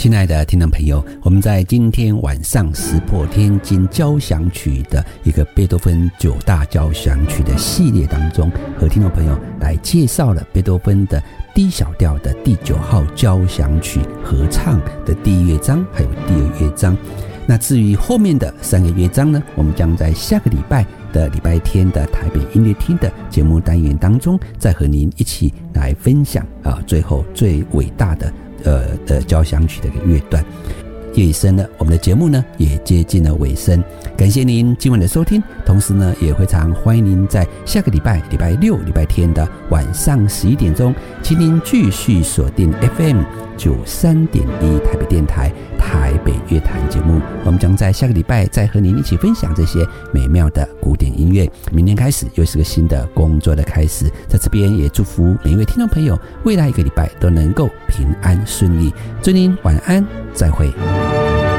亲爱的听众朋友，我们在今天晚上石破天惊交响曲的一个贝多芬9大交响曲的系列当中，和听众朋友来介绍了贝多芬的D小调的第9号交响曲合唱的第1乐章还有第2乐章。那至于后面的3个乐章呢，我们将在下个礼拜的礼拜天的台北音乐厅的节目单元当中，再和您一起来分享最后最伟大的交响曲的一个乐段。夜已深了，我们的节目呢也接近了尾声，感谢您今晚的收听，同时呢也非常欢迎您在下个礼拜礼拜六礼拜天的晚上11点钟，请您继续锁定 FM 93.1台北电台台北乐坛节目，我们将在下个礼拜再和您一起分享这些美妙的古典音乐。明天开始又是个新的工作的开始，在这边也祝福每一位听众朋友未来一个礼拜都能够平安顺利，祝您晚安，再会。